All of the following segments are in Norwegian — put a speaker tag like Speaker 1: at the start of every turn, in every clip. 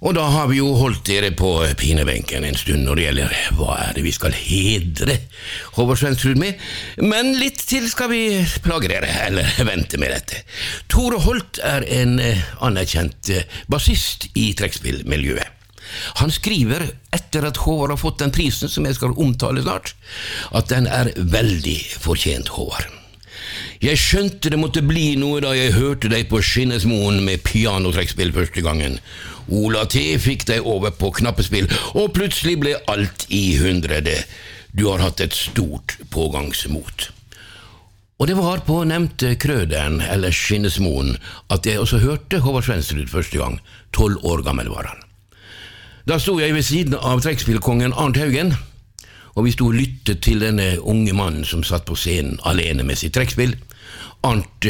Speaker 1: Og da har vi jo holdt dere på pinebenken en stund når det gjelder hva det vi skal hedre Håvard Svendsrud med, men litt til skal vi plage dere, eller vente med dette. Tore Holt en anerkjent bassist i trekkspillmiljøet. Han skriver etter at Håvard har fått den prisen som jeg skal omtale snart, at den veldig fortjent, Håvard. Jeg skjønte det måtte bli noe da jeg hørte deg på Skinnesmoen med pianotrekkspill første gangen. Ola T fikk deg over på knappespill, og plutselig ble alt i hundrede. Du har hatt et stort pågangsmot. Og det var på nevnte Krøderen, eller Skinnesmoen, at jeg også hørte Håvard Svendsrud første gang. 12 år gammel var han. Da sto jeg ved siden av trekkspillkongen Arnt Haugen, og vi sto og lyttet til denne unge mannen som satt på scenen alene med sitt trekkspill. Arnt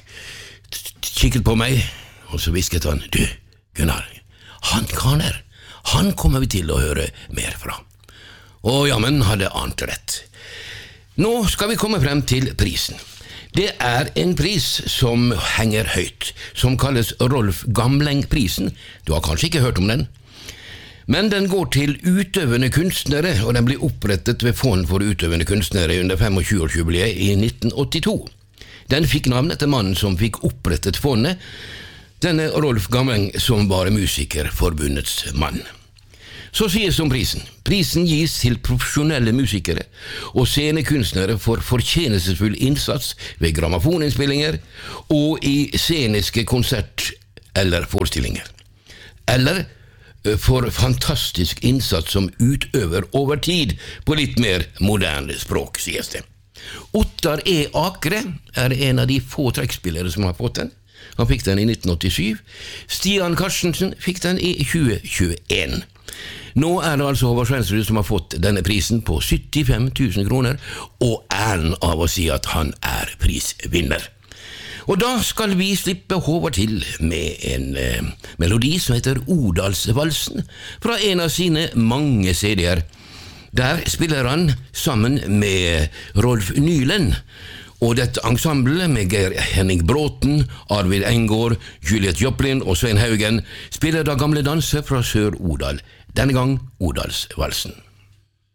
Speaker 1: kikket på meg, og så hvisket han, du, Gunnar, han kaner, han kommer vi til å høre mer fra. Og jamen hadde Arnt rett. Nå skal vi komme frem til prisen. Det en pris som henger høyt, som kalles Rolf Gamleng-prisen. Du har kanskje ikke hørt om den? Men den går til utøvende kunstnere, og den blir opprettet ved Fond for utøvende kunstnere under 25-årsjubileet i 1982. Den fikk navn etter mannen som fikk opprettet fondet, denne Rolf Gamleng som var musikerforbundets mann. Så sies om prisen. Prisen gis til profesjonelle musikere og scenekunstnere for fortjenestefull innsats ved grammofoninnspillinger og i sceniske konsert- eller forestillinger. Eller for fantastisk innsats som utøver over tid på litt mer moderne språk, sies det. Ottar E. Akre en av de få trekkspillere som har fått den. Han fikk den i 1987. Stian Karstensen fikk den i 2021. Nå det altså Håvard Svendsrud som har fått denne prisen på 75 000 kroner, og æren av å si at han prisvinner. Og da skal vi slippe Håvard til med en melodi som heter Odalsvalsen, fra en av sine mange CD-er. Der spiller han sammen med Rolf Nylen, og dette ensemblet med Geir Henning Bråten, Arvid Engård, Juliet Joplin og Svein Haugen spiller da gamle danser fra Sør-Odal, denne gang Odalsvalsen.